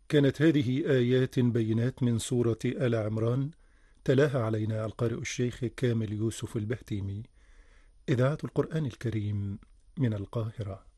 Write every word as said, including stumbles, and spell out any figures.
كانت هذه آيات بينات من سورة آل عمران، تلاها علينا القارئ الشيخ كامل يوسف البهتيمي. إذاعة القرآن الكريم من القاهرة.